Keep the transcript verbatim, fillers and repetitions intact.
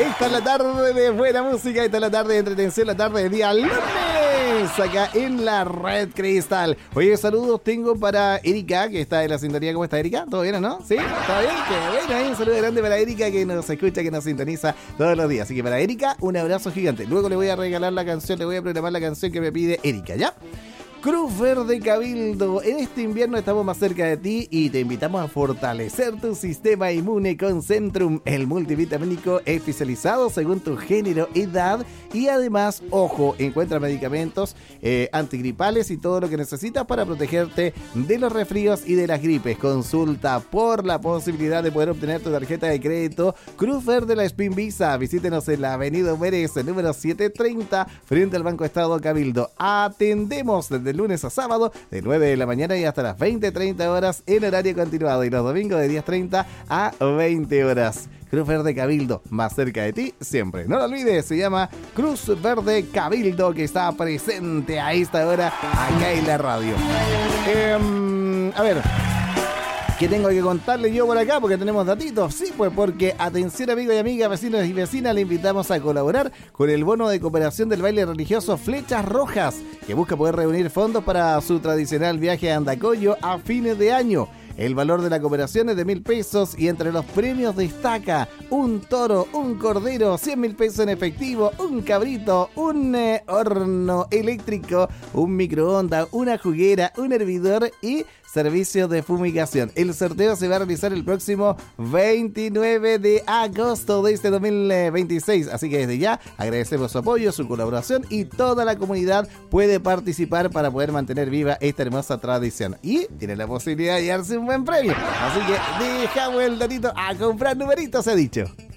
Esta es la tarde de buena música, esta es la tarde de entretención, la tarde de día lunes, acá en la Red Cristal. Oye, saludos tengo para Erika, que está en la sintonía. ¿Cómo está, Erika? ¿Todo bien o no? ¿Sí? ¿Está bien? Qué bueno, ¿eh? Un saludo grande para Erika, que nos escucha, que nos sintoniza todos los días. Así que para Erika, un abrazo gigante. Luego le voy a regalar la canción, le voy a programar la canción que me pide Erika, ¿ya? Cruz Verde Cabildo, en este invierno estamos más cerca de ti y te invitamos a fortalecer tu sistema inmune con Centrum, el multivitamínico especializado según tu género, edad y además, ojo, encuentra medicamentos eh, antigripales y todo lo que necesitas para protegerte de los resfríos y de las gripes. Consulta por la posibilidad de poder obtener tu tarjeta de crédito Cruz Verde La Spin Visa. Visítenos en la avenida Humérez, número setecientos treinta, frente al Banco Estado Cabildo. Atendemos desde lunes a sábado de nueve de la mañana y hasta las veinte treinta horas en horario continuado y los domingos de diez treinta a veinte horas. Cruz Verde Cabildo, más cerca de ti siempre. No lo olvides, se llama Cruz Verde Cabildo, que está presente a esta hora acá en la radio. Eh, a ver, ¿qué tengo que contarle yo por acá? Porque tenemos datitos. Sí, pues porque, atención amigos y amigas, vecinos y vecinas, le invitamos a colaborar con el bono de cooperación del baile religioso Flechas Rojas, que busca poder reunir fondos para su tradicional viaje a Andacollo a fines de año. El valor de la cooperación es de mil pesos y entre los premios destaca un toro, un cordero, cien mil pesos en efectivo, un cabrito, un eh, horno eléctrico, un microondas, una juguera, un hervidor y servicios de fumigación. El sorteo se va a realizar el próximo veintinueve de agosto de este dos mil veintiséis. Así que desde ya agradecemos su apoyo, su colaboración y toda la comunidad puede participar para poder mantener viva esta hermosa tradición. Y tiene la posibilidad de llevarse un buen premio. Así que dejamos el datito a comprar numeritos, he dicho.